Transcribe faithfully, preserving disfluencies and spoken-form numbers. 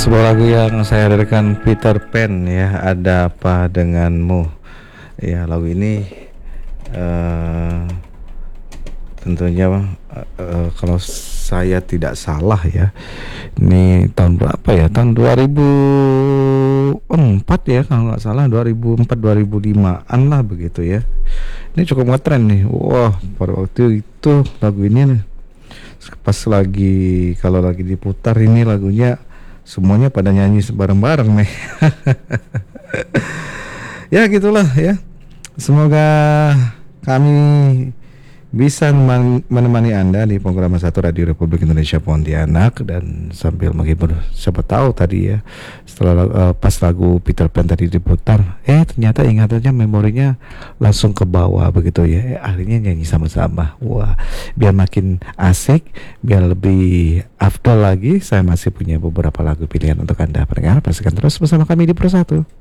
sebuah lagu yang saya hadirkan Peter Pan ya, Ada Apa Denganmu. Ya, lagu ini uh, tentunya uh, kalau saya tidak salah ya, ini tahun berapa ya? Tahun dua ribu empat ya kalau nggak salah, dua ribu empat dua ribu lima-an lah begitu ya. Ini cukup ngetren nih. Wah, pada waktu itu lagu ini nih, pas lagi kalau lagi diputar ini lagunya, semuanya pada nyanyi bareng-bareng nih. Ya gitulah ya. Semoga kami bisa menemani Anda di program satu Radio Republik Indonesia Pontianak, dan sambil menghibur. Siapa tahu tadi ya, setelah uh, pas lagu Peter Pan tadi diputar, eh ternyata ingatannya, memorinya langsung ke bawah begitu ya. Eh, akhirnya nyanyi sama-sama. Wah, biar makin asik, biar lebih afdol lagi, saya masih punya beberapa lagu pilihan untuk Anda pendengar. Pastikan terus bersama kami di Pro satu.